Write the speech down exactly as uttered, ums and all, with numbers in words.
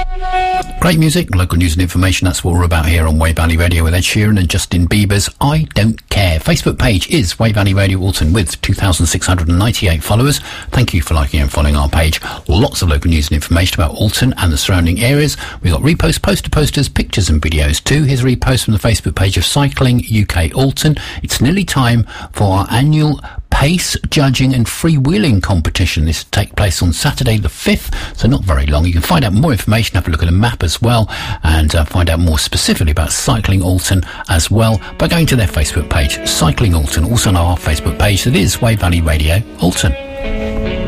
Great music, local news and information, that's what we're about here on Wave Valley Radio with Ed Sheeran and Justin Bieber's I Don't Care. Facebook page is Wave Valley Radio Alton with two thousand six hundred ninety-eight followers. Thank you for liking and following our page. Lots of local news and information about Alton and the surrounding areas. We've got reposts, poster posters, pictures and videos too. Here's a repost from the Facebook page of Cycling U K Alton. It's nearly time for our annual pace judging and freewheeling competition. This will take place on Saturday the fifth, so not very long. You can find out more information, have a look at a map as well, and uh, find out more specifically about Cycling Alton as well by going to their Facebook page, Cycling Alton, also on our Facebook page that is Wave Valley Radio Alton.